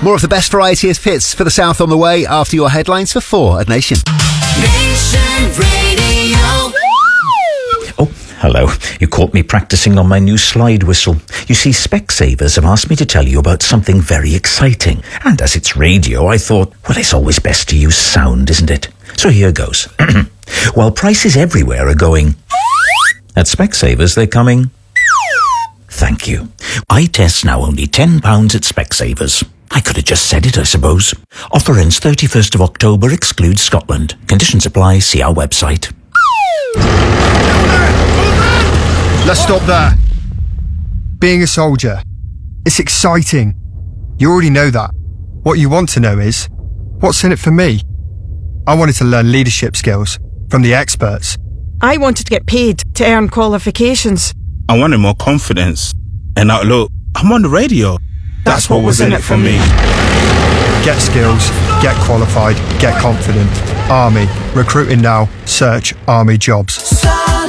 More of the best variety of hits for the South on the way after your headlines for 4 at Nation. Nation Radio. Oh, hello. You caught me practicing on my new slide whistle. You see, Specsavers have asked me to tell you about something very exciting. And as it's radio, I thought, well, it's always best to use sound, isn't it? So here goes. While prices everywhere are going, at Specsavers they're coming. Thank you. Eye tests now only £10 at Specsavers. I could have just said it, I suppose. Offer ends 31st of October, excludes Scotland. Conditions apply, see our website. Let's stop there. Being a soldier, it's exciting. You already know that. What you want to know is, what's in it for me? I wanted to learn leadership skills from the experts. I wanted to get paid to earn qualifications. I wanted more confidence. And now look, I'm on the radio. That's what was in it for me. Get skills, get qualified, get confident. Army. Recruiting now. Search Army Jobs.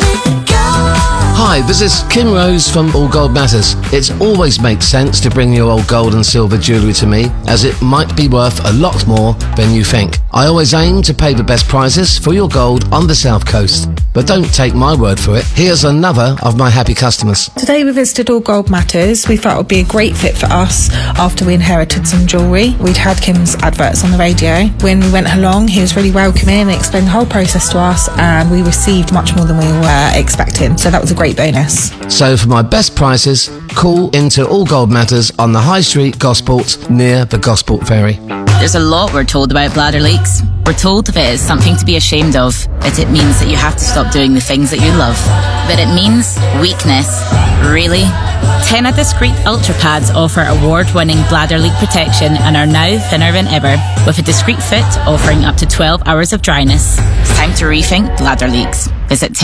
Hi, this is Kim Rose from All Gold Matters. It always makes sense to bring your old gold and silver jewellery to me, as it might be worth a lot more than you think. I always aim to pay the best prices for your gold on the South Coast. But don't take my word for it. Here's another of my happy customers. Today we visited All Gold Matters. We felt it would be a great fit for us after we inherited some jewellery. We'd had Kim's adverts on the radio. When we went along, he was really welcoming and explained the whole process to us, and we received much more than we were expecting. So that was a great bonus. So for my best prices, call into All Gold Matters on the High Street, Gosport, near the Gosport Ferry. There's a lot we're told about bladder leaks. We're told that it is something to be ashamed of, that it means that you have to stop doing the things that you love. But it means weakness. Really? Tena Discreet Ultra Pads offer award-winning bladder leak protection and are now thinner than ever, with a discreet fit offering up to 12 hours of dryness. It's time to rethink bladder leaks. Visit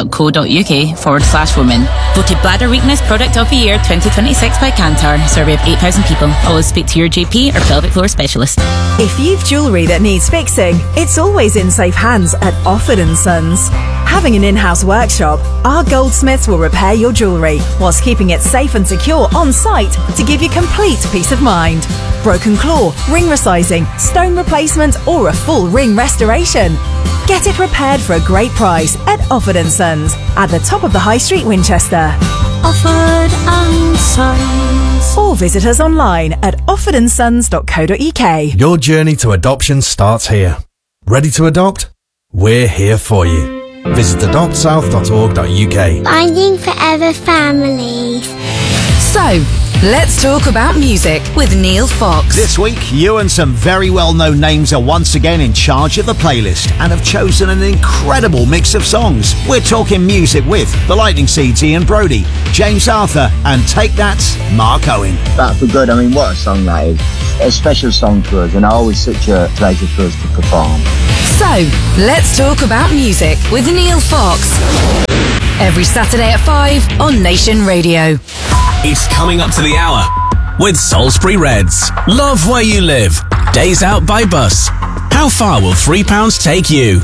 tena.co.uk/women. Voted Bladder Weakness Product of the Year 2026 by Kantar. Survey of 8,000 people. Always speak to your GP or pelvic floor specialist. If you've jewellery that needs fixing, it's always in safe hands at Offord & Sons. Having an in-house workshop, our goldsmiths will repair your jewellery whilst keeping it safe and secure on site to give you complete peace of mind. Broken claw, ring resizing, stone replacement or a full ring restoration. Get it repaired for a great price at Offord & Sons at the top of the High Street, Winchester. Offord & Sons. Or visit us online at offordandsons.co.uk. Your journey to adoption starts here. Ready to adopt? We're here for you. Visit adoptsouth.org.uk. Finding Forever Families. So, let's talk about music with Neil Fox. This week, you and some very well-known names are once again in charge of the playlist and have chosen an incredible mix of songs. We're talking music with The Lightning Seeds, Ian Brody, James Arthur, and Take That, Mark Owen. Back for Good, I mean, what a song that is. A special song for us, and always such a pleasure for us to perform. So, let's talk about music with Neil Fox. Every Saturday at 5 on Nation Radio. It's coming up to the hour with Salisbury Reds. Love where you live. Days out by bus. How far will £3 take you?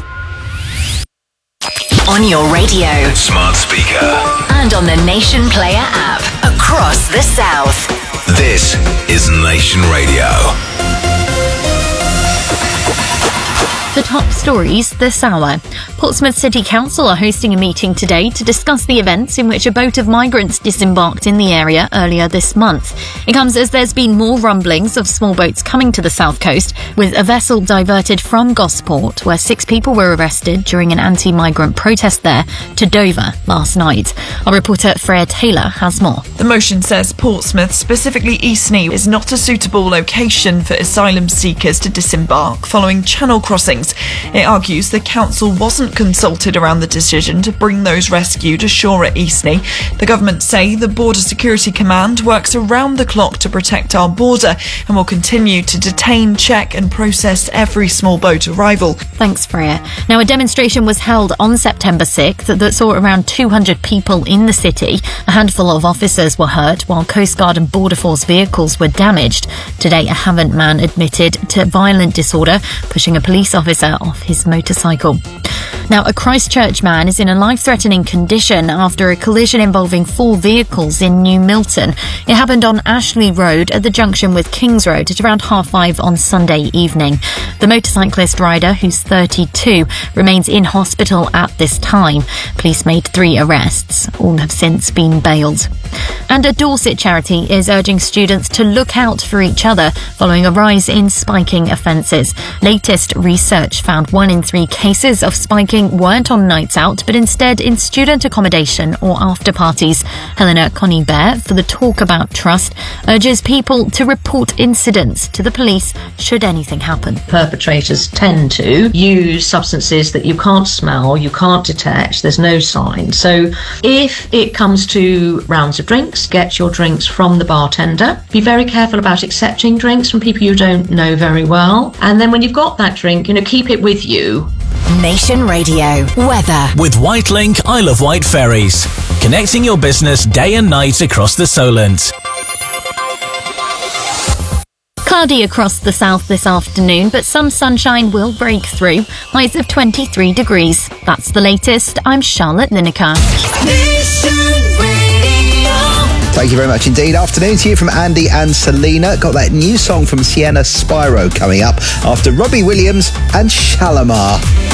On your radio. Smart speaker. And on the Nation Player app. Across the South. This is Nation Radio. The top stories this hour. Portsmouth City Council are hosting a meeting today to discuss the events in which a boat of migrants disembarked in the area earlier this month. It comes as there's been more rumblings of small boats coming to the south coast, with a vessel diverted from Gosport, where 6 people were arrested during an anti-migrant protest there, to Dover last night. Our reporter Freya Taylor has more. The motion says Portsmouth, specifically Eastney, is not a suitable location for asylum seekers to disembark following channel crossings. It argues the council wasn't consulted around the decision to bring those rescued ashore at Eastney. The government say the Border Security Command works around the clock to protect our border and will continue to detain, check and process every small boat arrival. Thanks, Freya. Now, a demonstration was held on September 6th that saw around 200 people in the city. A handful of officers were hurt, while Coast Guard and Border Force vehicles were damaged. Today, a Havant man admitted to violent disorder, pushing a police officer off his motorcycle. Now, a Christchurch man is in a life-threatening condition after a collision involving 4 vehicles in New Milton. It happened on Ashley Road at the junction with Kings Road at around 5:30 on Sunday evening. The motorcyclist rider, who's 32, remains in hospital at this time. Police made 3 arrests. All have since been bailed. And a Dorset charity is urging students to look out for each other following a rise in spiking offences. Latest research found 1 in 3 cases of spiking weren't on nights out, but instead in student accommodation or after parties. Helena Connie-Bear, for the Talk About Trust, urges people to report incidents to the police should anything happen. Perpetrators tend to use substances that you can't smell, you can't detect, there's no sign. So if it comes to rounds of drinks, get your drinks from the bartender. Be very careful about accepting drinks from people you don't know very well. And then when you've got that drink, keep it with you. Nation Radio weather with Whitelink Isle of Wight ferries, connecting your business day and night across the Solent. Cloudy across the south this afternoon, but some sunshine will break through. Highs of 23 degrees. That's the latest. I'm Charlotte Lineker. Thank you very much indeed. Afternoon to you from Andy and Selena. Got that new song from Sienna Spyro coming up after Robbie Williams and Shalimar.